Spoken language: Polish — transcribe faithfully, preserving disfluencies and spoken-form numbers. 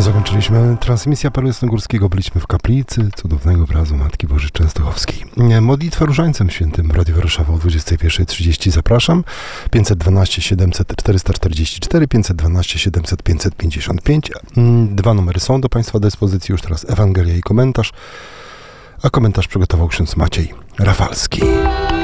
Zakończyliśmy transmisję apelu jasnogórskiego. Byliśmy w kaplicy cudownego obrazu Matki Bożej Częstochowskiej. Modlitwa różańcem świętym w Radiu Warszawa o dwudziestej pierwszej trzydzieści. Zapraszam. pięćset dwanaście siedemset czterysta czterdzieści cztery, pięćset dwanaście siedemset pięćset pięćdziesiąt pięć. Dwa numery są do Państwa dyspozycji. Już teraz Ewangelia i komentarz. A komentarz przygotował ksiądz Maciej Rafalski.